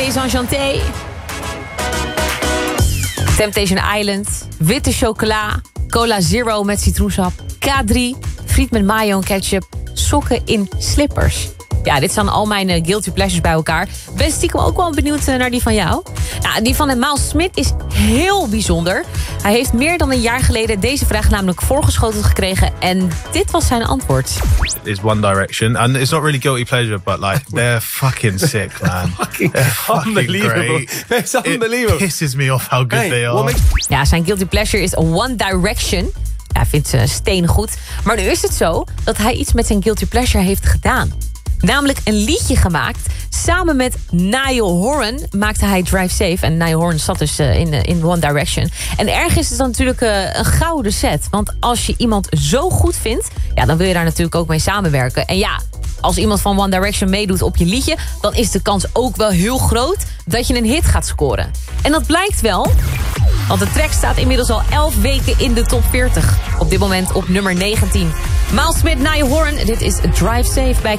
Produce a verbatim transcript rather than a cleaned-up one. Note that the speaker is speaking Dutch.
Chloé Saint-Chanté. Temptation Island. Witte chocola. Cola Zero met citroensap. K drie. Friet met mayo en ketchup. Sokken in slippers. Ja, dit zijn al mijn uh, guilty pleasures bij elkaar. Ben stiekem ook wel benieuwd uh, naar die van jou. Nou, die van Miles Smith is heel bijzonder. Hij heeft meer dan een jaar geleden deze vraag namelijk voorgeschoteld gekregen. En dit was zijn antwoord. Is One Direction. And it's not really guilty pleasure, but like, they're fucking sick, man. fucking they're fucking unbelievable. great. It's unbelievable. It pisses me off how good hey, they are. Ja, zijn guilty pleasure is One Direction. Ja, hij vindt ze steen goed. Maar nu is het zo dat hij iets met zijn guilty pleasure heeft gedaan. Namelijk een liedje gemaakt. Samen met Niall Horan maakte hij Drive Safe. En Niall Horan zat dus uh, in, uh, in One Direction. En ergens is het dan natuurlijk uh, een gouden set. Want als je iemand zo goed vindt, ja, dan wil je daar natuurlijk ook mee samenwerken. En ja, als iemand van One Direction meedoet op je liedje, dan is de kans ook wel heel groot dat je een hit gaat scoren. En dat blijkt wel, want de track staat inmiddels al elf weken in de top veertig. Op dit moment op nummer negentien. Miles Smith, Niall Horan, dit is Drive Safe bij